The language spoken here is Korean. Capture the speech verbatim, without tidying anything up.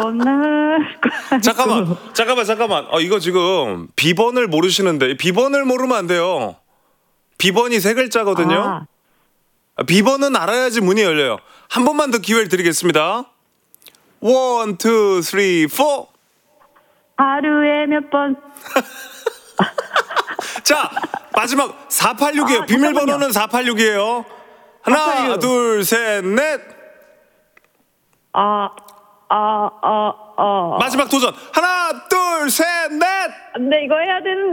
떠날 거. 잠깐만, 잠깐만, 잠깐만. 어, 이거 지금 비번을 모르시는데 비번을 모르면 안 돼요. 비번이 세 글자거든요. 아. 비번은 알아야지 문이 열려요. 한 번만 더 기회를 드리겠습니다. 원, 투, 쓰리, 포. 하루에 몇 번. 자, 마지막 사팔육이에요. 아, 비밀번호는 사팔육이에요. 하나, 사팔육. 둘, 셋, 넷. 아, 아, 아, 아. 마지막 도전. 하나, 둘, 셋, 넷. 안 돼, 이거 해야 되는데.